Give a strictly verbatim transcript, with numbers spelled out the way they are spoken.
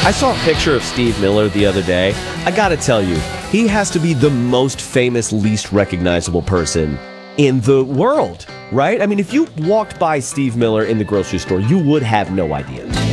I saw a picture of Steve Miller the other day. I gotta tell you, he has to be the most famous, least recognizable person in the world, right? I mean, if you walked by Steve Miller in the grocery store, you would have no idea.